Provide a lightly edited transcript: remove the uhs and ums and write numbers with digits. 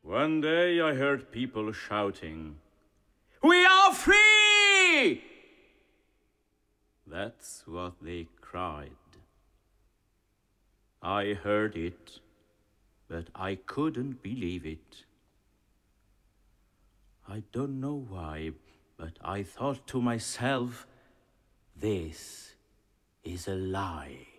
One day I heard people shouting, "We are free!" That's what they cried. I heard it, but I couldn't believe it. I don't know why, but I thought to myself, this is a lie.